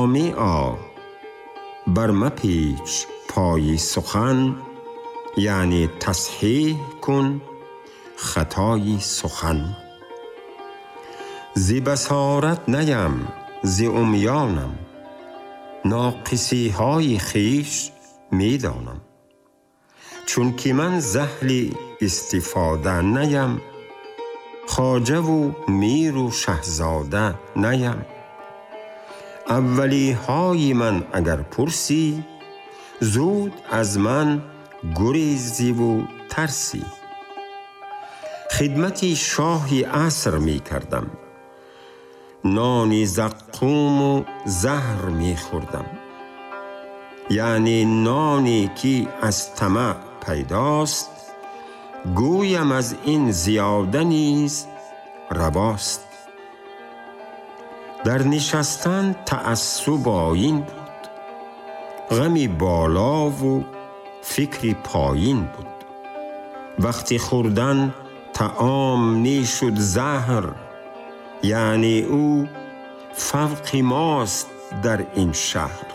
سامعا بر مپیچ پای سخن، یعنی تصحیح کن خطای سخن. زی بصارت نیم ز عمیانم، ناقصی های خویش می دانم. چون که من ز اهل استفاده نیم، خواجه و میر و شهزاده نیم. اولی های من اگر پرسی، زود از من گریزی و ترسی. خدمتی شاه عصر می کردم، نانی زقوم و زهر می خوردم. یعنی نانی که از طمع پیداست، گویم از این زیاده نیز رواست. در نشستن تعصب آیین بود، غمی بالا و فکری پایین بود. وقتی خوردن طعام می شد زهر، یعنی او فوق ماست در این شهر.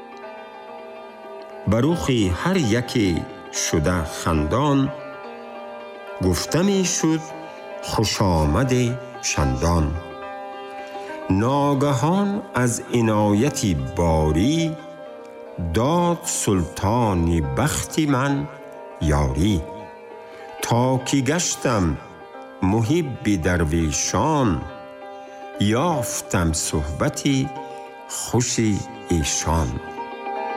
بروخی هر یکی شده خندان، گفته می شد خوش آمد چندان. ناگهان از عنایتی باری، داد سلطان بخت من یاری. تا که گشتم محب درویشان، یافتم صحبتی خوش ایشان.